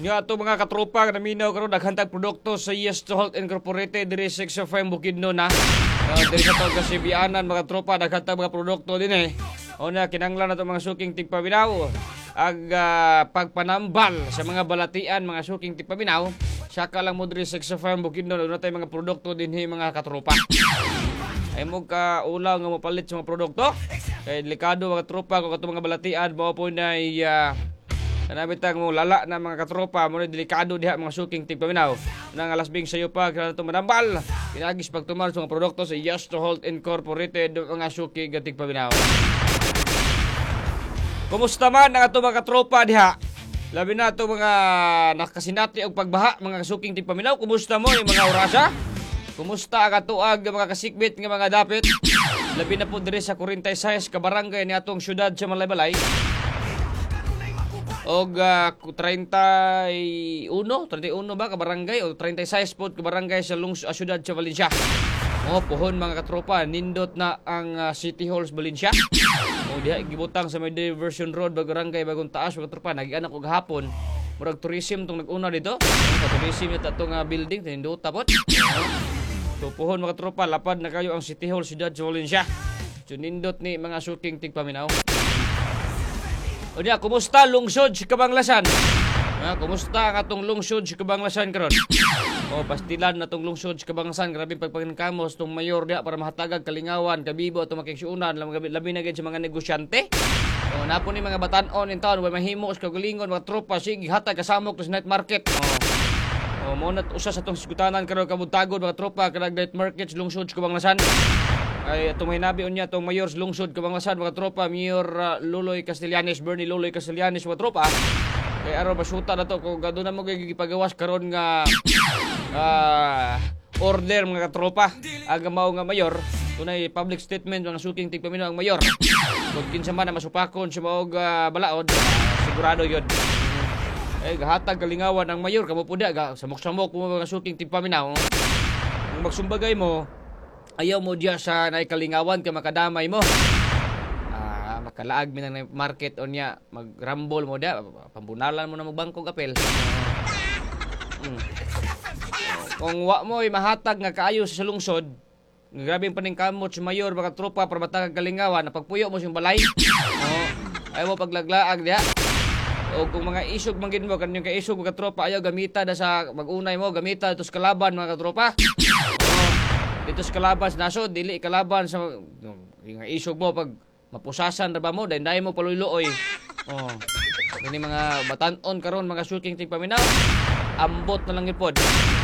Nga ato mga katropa nga naminaw karon daghang produkto sa Yes to Health Incorporated diri sa FM Bukidnon na. Diri sa tawag Kasibianan mga tropa daghang mga produkto din eh. Una kinahanglan nato mga suking tigpaminaw ag pagpanambal sa mga balatian mga suking tigpaminaw. Saka lang mo diri sa FM Bukidnon na tay mga produkto din mga katropa. Ay mo ka ulaw nga mapalit sa mga produkto. Kay delikado mga tropa kung ato mga balatian mao po na kanabitang mo lala na mga katropa mo delikado diha mga suking tigpaminaw nang alas bing sayo pa kana to manambal pinagis pagtumal sa mga produkto sa Yes to Health Incorporated mga suking tigpaminaw. Kumusta man ang ato mga katropa diha? Labi na ato mga nakasinati og pagbaha mga suking tigpaminaw. Kumusta mo yung mga orasa? Kumusta ang atuag mga kasikbit nga mga dapit? Labi na po diri sa 46 ka barangay ni atong syudad sa Malaybalay. Og 31 ba ka barangay o 36 po ka barangay sa syudad sa Valencia. Pohon mga katropa, nindot na ang City Halls Valencia. Diha gibutang sa may Diversion Road barangay Bagong Taas mga katropa, nagianak og hapon. Murag tourism tong nag-una dito. Tourism ito itong building nindot tapot. So pohon mga katropa, lapad na kayo ang City Hall syudad sa Valencia. So nindot ni mga suking tigpaminaw. O diya, kumusta lungsod si Kabanglasan? Kumusta ang atong lungsod si Kabanglasan karon? Pastilan na tong lungsod si Kabanglasan. Grabe pagpangkamos tong mayor diya para mahatagag kalingawan, kabibo atong makiksiunan, labi na gid sa mga negosyante. Napo ni mga batan-on in town, way mahimo sa kagalingon, mga tropa sige hatag kasamok sa night market. Mo na usa sa tong sigutanan karon kabuntagon mga tropa kanang night market sa lungsod si Kabanglasan. Ay itong mahinabi unya itong mayor sa lungsod Kabanglasan mga tropa, Mayor Luloy Castellanes, Bernie Luloy Castellanes mga tropa. Kay araw basuta na to kung gado na mo gipagawas karon nga order mga tropa aga mao nga mayor tunay public statement mga suking tigpaminaw ang mayor. Kung kinsa man na masupakon sa maog balaod sigurado yun. Gahatag kalingawan ang mayor kamo pud ga samok-samok mo mga suking tigpaminaw. Kung magsumbagay mo ayaw mo diya sa naikalingawan ka makadamay mo. Makalaag mi nang market on niya magrambol mo diya pambunalan mo na magbangkog apel. Kung wa mo mahatag nga kaayo sa lungsod, grabing paningkamot sa mayor mga tropa para matagag kalingawan na pagpuyo mo siyang balay. Ayaw mo paglaglaag diya. O kung mga isog manggid mo kanyang kaisog mga tropa ayaw gamita da sa magunay mo gamita ito sa kalaban mga tropa. Dito sa kalaban sa naso, dili kalaban sa yung isog mo pag mapusasan na ba mo, dahil mo paluloy. Ini mga batan-on karon mga suking tigpaminaw, ambot na lang ipod.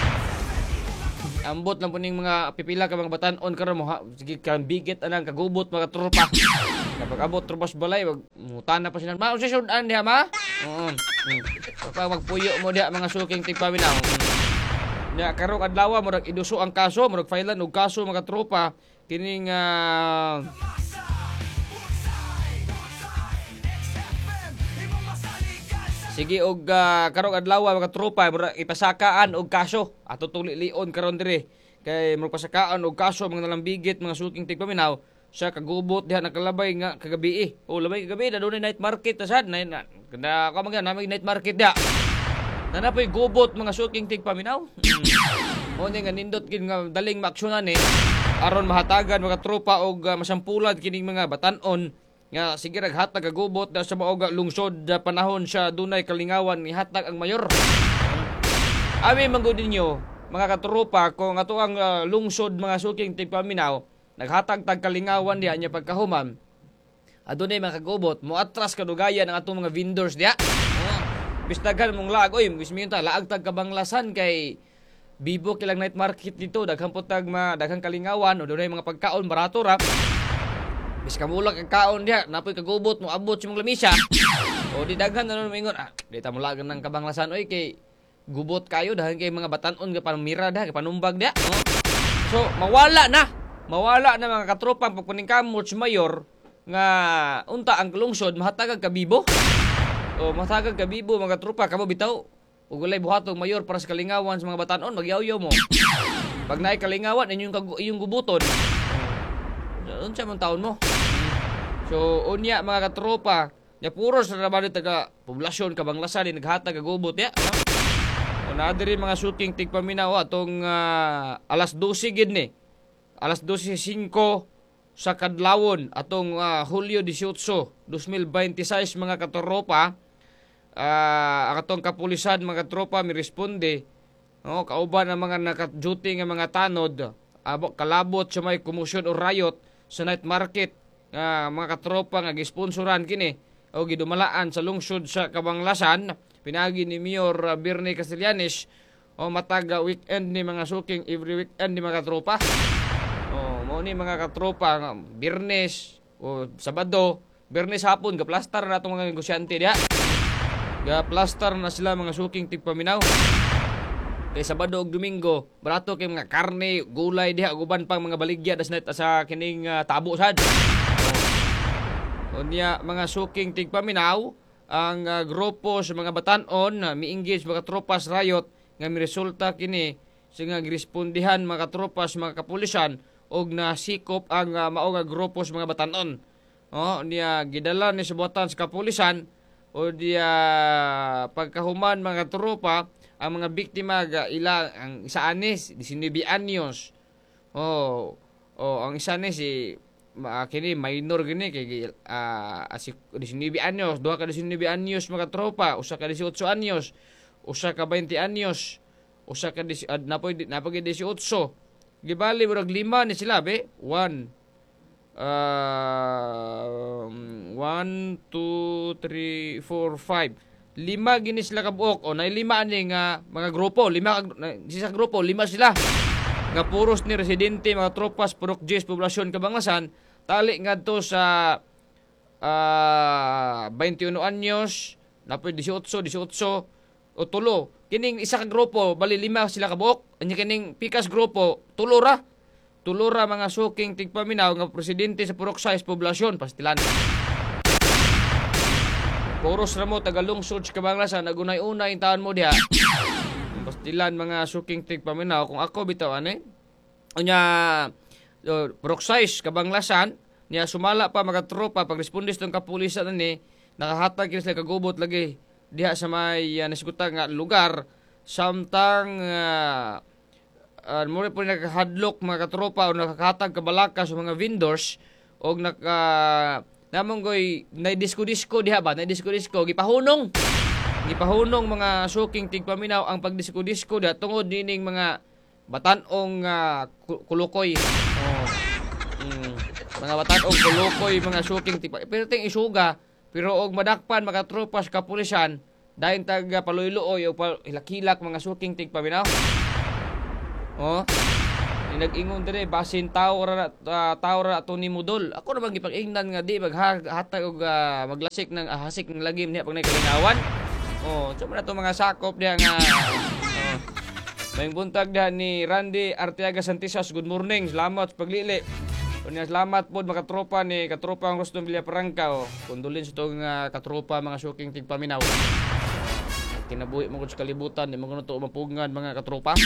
Ambot lang po ning mga pipila ka mga batan-on karon mo sige kan bigit anang kagubot mga tropa. Kapag abot trubas balay, mutana pa sila. Mao sa sudan diha ma? Kapag magpuyo mo diha mga suking tigpaminaw. Ya karong adlaw murag iduso ang kaso, murag filean og kaso mga tropa kining sige og karong adlaw mga tropa murag ipasakaan og kaso ato tulilion karon diri kay murag pasakaan og kaso mga nalambigit mga suking tigpaminaw sa kagubot diha nakalabay nga kagabi. Labay kagabi na dunay night market tasad na kada ka mga namig night market diha. Nanapoy gubot mga suking tigpaminaw. Mo nga nindot gid nga daling maaksyonan aron mahatagan mga tropa og masampulad kining mga batan-on nga sige raghatag kagubot sa maog lungsod panahon sa dunay kalingawan ni hatag ang mayor. Ami manggod ninyo mga katropa kung ato ang lungsod mga suking tigpaminaw naghatag tag kalingawan diha nya pagkahuman. Adunay mga kagubot mo atras kadugayan ang atong mga vendors diha. Bistagan mong laag, gusto mo yun laag tag Kabanglasan kay bibo kilang night market dito, daghang putag daghang kalingawan, o doon ay mga pagkaon, barato ra. Bis kamulag ang kaon diha, napoy kagubot mo abot sa mong lamisa. O di daghan na nun mingon, di ta mulaag ng Kabanglasan, kay gubot kayo, dahil kay mga batanon, kay panumira diha, kay panumbag diha. So, mawala na mga katropang pagpaningkamot sa mayor, nga unta ang lungsod, mahatagag kabibo. Matagag kabibo mga tropa kamo bitaw ug walay buhatong mayor para sa kalingawan sa mga batan-on magyaw-yaw mo. Pag naay kalingawan inyong gubuton. Unsa man taon mo? So unya mga katropa Ya puro sa trabaho taga poblasyon Kabanglasan ni naghatag kagubot ya. O na diri mga suking tigpaminaw atong alas 12 gid ni. Alas 12:05 sa kadlawon atong Hulyo 18, 2026 mga katropa. Ang atong kapulisan mga tropa mi responde. Kauban ang mga naka-duty nga mga tanod, kalabot sa may commotion o riot sa night market mga katropa nga gisponsoran kini o gidumalaan sa lungsod sa Kabanglasan pinagi ni Mayor Bernie Castellanes o matag weekend ni mga suking every weekend ni mga tropa. Mao ni mga katropa Biyernes o Sabado, Biyernes hapon gaplastar na itong mga negosyante diha. Gaplastar na sila mga suking tigpaminaw. Kay Sabado ug Domingo, barato kay mga karne, gulay diha guban pang mga baligya sa kining tabo sad. Unya mga suking tigpaminaw, ang grupo sa mga batanon mi-engage mga tropas riot nga miresulta kini sa nga girespondihan mga tropas mga kapulisan og nasikop ang mao nga grupo sa mga batanon. Niya gidala ni subuatan sa kapulisan o diya pagkahuman mga tropa ang mga biktima ila ang isa anis 19 anyos. Ang isa ni si kini minor gini kay 19 anyos, duha ka 19 anyos mga tropa, usa ka 18 anyos, usa ka 20 anyos, usa ka napoy 18. Gibali murag 5 ni sila be. 1 2 3 4 5 5 gini sila kabuok o nay 5 ani nga mga grupo, 5 sa grupo, 5 sila nga puros ni residente mga tropas Purok Jes poblasyon Kabanglasan tali ngadto sa 21 anyos napoy 18 o tulo kining isa ka grupo bali 5 sila kabuok anya kining pikas grupo tulora mga suking tigpaminaw nga presidente sa Purok Size poblasyon pastilan. Puros ra mo tagalungsod sa Kabanglasan nagunay-unay ang taon mo diha. Pastilan mga suking tigpaminaw kung ako bitaw ani. Unya Purok Size Kabanglasan niya sumala pa mga tropa pag respondis tong kapulisan ani nakahatag sila kagubot lagi diha sa may nasigutan nga lugar samtang muli po nakahadlok mga katropa o nakakatag kabalaka sa mga vendors o namang goy naidisko-disko diha ba naidisko-disko gipahunong mga suking tigpaminaw ang pagdisko-disko diha tungod dining mga batanong kulukoy mga batanong kulukoy mga suking tigpaminaw pero ting isuga pero og madakpan mga tropa sa kapulisan dahil taga paluy-luoy o hilak-hilak mga suking tigpaminaw. Nag-ingon dire basin tawra ato ni Mudol. Ako naman gipag-ingnan nga di maghatag og maglasik ng hasik ng lagim niya pag nagkalinawan. So man ato mga sakop diha nga mayong buntag diha ni Randy Arteaga Santisas. Good morning. Salamat sa paglili. Unya salamat pod mga tropa ni katropa ang Roston Villaparanca kondolin sa tong katropa mga suking tigpaminaw. Kinabuhi mo sa kalibutan di mo kuno to mapugngan mga katropa.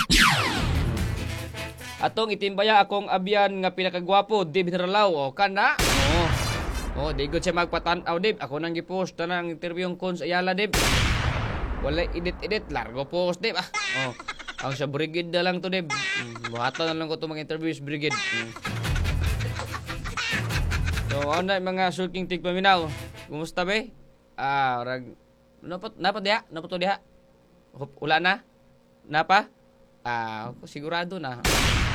Atong itimbaya akong abyan nga pinakagwapo, Dave Hinaralaw. Kana? Di good siya magpatanaw, Dave. Ako nang gipost na ng interview yung Cons Ayala, Dave. Wala edit. Largo post, Dave. Ang sa brigade na lang to, Dave. Buhatan na lang ko itong mga interview sa brigade. So, ano mga sulking tigpaminaw? Kumusta, be? Napat diha? Napat to diha? Wala na? Napa? Sigurado na.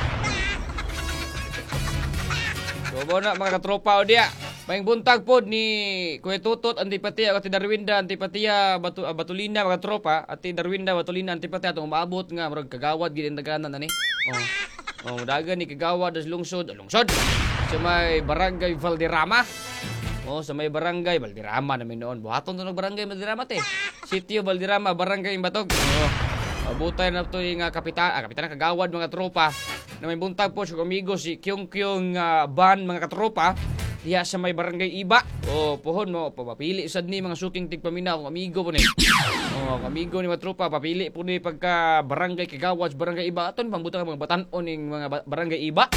So, na mga katropa o diya. Mayang buntag pod ni Kuya Tutot, Antipatia, Ati Darwinda, Antipatia, Batulina, mga tropa. Ati Darwinda, Batulina, Antipatia. Itong maabot nga, marag kagawad, gilin daganan na ni. Dagan ni kagawad, as lungsod. Sa may barangay Valderrama. Sa may barangay Valderrama namin noon. Buhaton to ng barangay Valderrama, te. Sitio Valderrama, barangay Imbatog. Abutay na ito yung kapitan kagawad mga tropa na may buntag po sa amigo si Kyung Ban mga katropa diya sa may barangay Iba. Pohon mo papili sad ni mga suking tigpaminaw amigo po ni. Amigo ni mga tropa papili po ni pagka barangay kagawad sa barangay Iba aton pambutang mga batanon ning mga barangay Iba.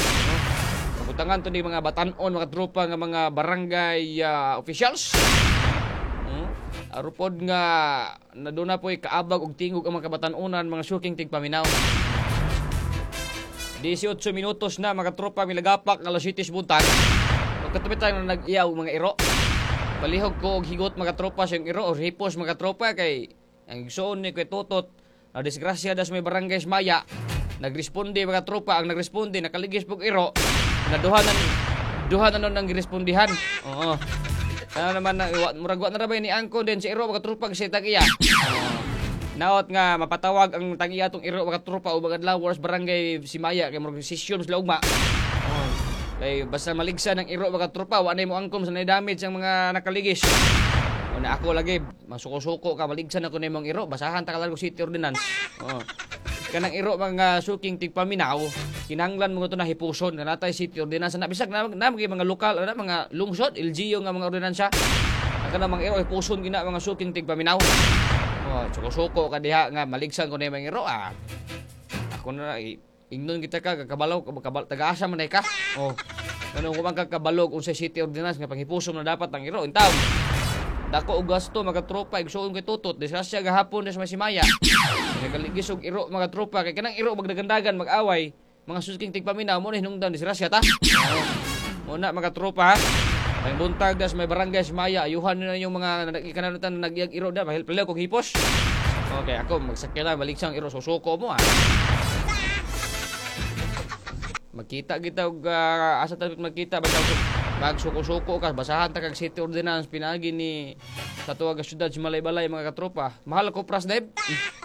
Pambutangan to ni mga batanon mga tropa nga mga barangay officials. Arupod nga naduna po'y kaabag og tingog ang mga kabatanunan mga suking tigpaminaw. 18 minutos na mga tropa milagapak nga lasitis buntag. Pagkatumitan na nag-iyaw mga iro. Palihog ko og higot mga tropa sa iro o hipos mga tropa kay ang igsoon ni Kuya Totot na disgrasya das may barangay Maya. Nagresponde mga tropa ang nagresponde nakaligis pog iro. Duha na nun ang girespondihan. Oo. Ano naman na murag na ra ba ni angko din si iro mga tropa kasi tag-iya. Naot nga mapatawag ang tag-iya tong iro mga tropa o mga adlaw barangay Maya kay murag session sila ugma. Kay basta maligsa ng iro mga tropa wa na mo angkom sa damage ang mga nakaligis. Na ako lagi masuko-suko ka maligsan ako na mong iro basahan ta kalargo city ordinance. Oo. Kanang iro mga suking tigpaminaw kinahanglan mo to na hipuson na natay city ordinance na bisag na mga lokal na mga lungsod LGU nga mga ordinansya. Kana mga iro hipuson gina mga suking tigpaminaw. Oh, suko-suko ka diha nga maligsan ko na mong iro Ako na ingnon kita ka kabalaw taga-asa man ka. Oh. Kanang kumang kabalog unsay city ordinance nga panghipuson na dapat ang iro intaw. Dako og gasto mga tropa igsuon kay Tutot disasya gahapon sa Maya. Nagaligis og iro mga tropa kay kanang iro magdagandagan mag-away mga suking tigpaminaw mo na hinungdan disasya ta. Muna mga tropa ha. May buntag das may barangay Maya ayuhan na yung mga ikananutan na nagyag iro da mahil pala kog hipos. Okay ako magsakya na balik sang iro susuko mo ha. Magkita kita og asa ta magkita basta magsuko-suko ka basahan ta kag city ordinance pinagi ni sa tuwag syudad si Malay-Balay mga katropa. Mahal ko pras deb.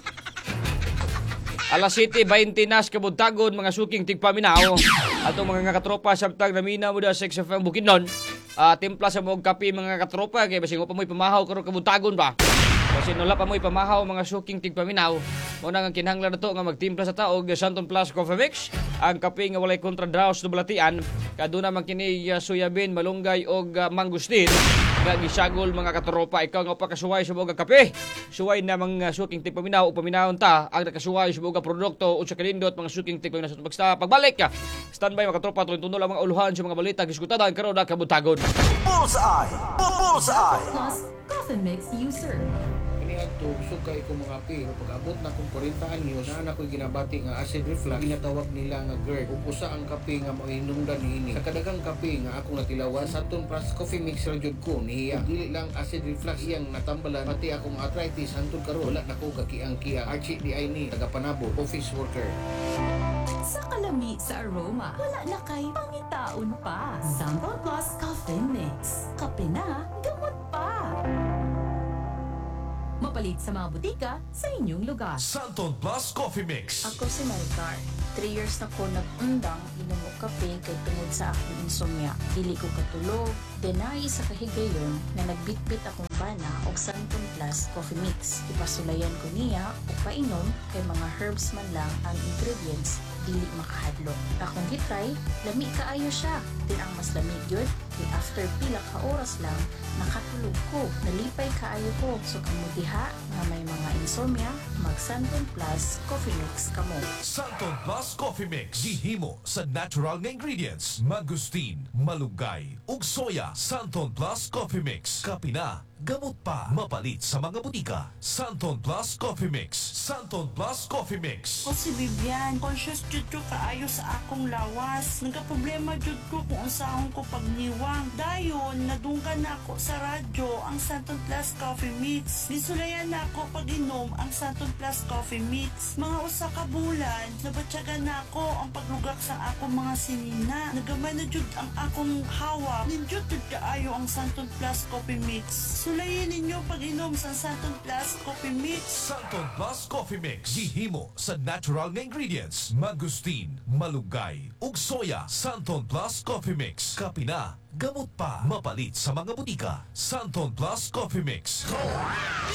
Alas 7:20 nas kabuntagon mga suking tigpaminaw. Atong mga katropa samtang namina mo da sa XFM Bukidnon. Timpla sa mo og kape mga katropa kay basing pa mo'y pamahaw karon kabuntagon ba. Kasi nula pa mo'y pamahaw mga suking tigpaminaw. Mo nang kinahanglan nato nga magtimpla sa taog Santon Plus Coffee Mix. Ang kape nga walay kontra draws do balatian. Kaduna man kini soyabin, malunggay og mangustin. Nga gisagol mga katropa ikaw nga pa kasuway sa mga kape. Suway na mga suking tigpaminaw o paminawon ta ang nakasuway sa mga produkto unsa kalindot mga suking tigpaminaw sa basta pagbalik ka. Standby mga katropa tuloy-tuloy lang mga uluhan sa mga balita gisgutadan karon na kabutagon. Bullseye! Bullseye! Plus, Coffee Mix user. Ito, sukay ko mga api. Pag-abot na kong 40 anyos, na ako'y ginabati nga acid reflux, ginatawag nila nga GERD. Upusa ang kape nga mainungdan niini. Sa kadagang kape nga akong natilawan, Santon Plus Coffee Mix radyod ko, niya. Dili lang acid reflux iyang natambalan, pati akong arthritis, hantod karon wala na ko kakiang-kia. Archie di ay ni, taga-Panabo, office worker. Sa kalami sa aroma, wala na kay pangitaon pa. Santon Plus Coffee Mix. Kape na, gamot pa. Mapalit sa mga butika sa inyong lugar. Santon Plus Coffee Mix. Ako si Maricar. 3 years na ko nag-undang inom og kape kay tungod sa akong insomnia. Dili ko katulog. Denay sa kahigayon na nagbitbit akong bana og Santon Plus Coffee Mix. Ipasulayan ko niya o painom kay mga herbs man lang ang ingredients dili makahadlok. Akong gitry, lami kaayo siya. Din ang mas lamig yun, kay after pila ka oras lang, nakatulog ko. Nalipay kaayo ko. So kamudiha nga may mga insomnia, mag Santon Plus Coffee Mix kamo. Santon Plus Coffee Mix. Gihimo sa natural nga ingredients. Mangustin, malunggay, ug soya. Santon Plus Coffee Mix. Kape na, gamot pa. Mapalit sa mga butika. Santon Plus Coffee Mix. Santon Plus Coffee Mix. Ako si Vivian, conscious jud ko kaayo sa akong lawas. Nagka-problema jud ko kung unsahon ko pagniwang. Dayon, nadunggan na ako sa radyo ang Santon Plus Coffee Mix. Nisulayan na ako pag-inom ang Santon Plus Coffee Mix. Mga usa ka bulan, nabatyagan na ako ang paglugak sa akong mga sinina. Nagamay na jud ang akong hawak. Ninjud jud kaayo ang Santon Plus Coffee Mix. Sulayin ninyo pag-inom sa Santon Plus Coffee Mix. Santon Plus Coffee Mix. Gihimo sa natural nga ingredients. Mangustin, malunggay, ug soya. Santon Plus Coffee Mix. Kape na, gamot pa. Mapalit sa mga butika. Santon Plus Coffee Mix.